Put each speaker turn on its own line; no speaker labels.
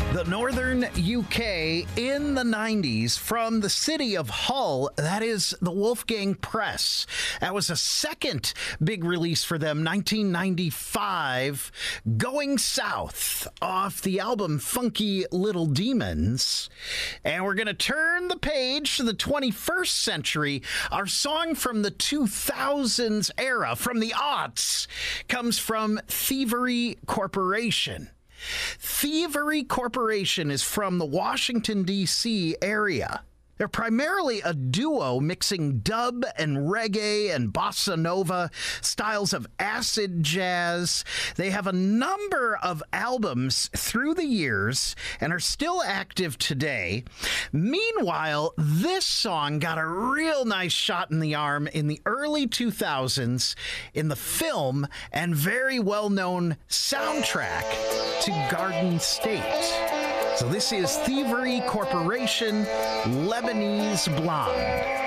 The northern UK in the 90s from the city of Hull, that is the Wolfgang Press. That was a second big release for them, 1995, Going South, off the album Funky Little Demons. And we're going to turn the page to the 21st century. Our song from the 2000s era, from the aughts, comes from Thievery Corporation. Thievery Corporation is from the Washington, D.C. area. They're primarily a duo mixing dub and reggae and bossa nova, styles of acid jazz. They have a number of albums through the years and are still active today. Meanwhile, this song got a real nice shot in the arm in the early 2000s in the film and very well-known soundtrack to Garden State. So this is Thievery Corporation, Lebanese Blonde.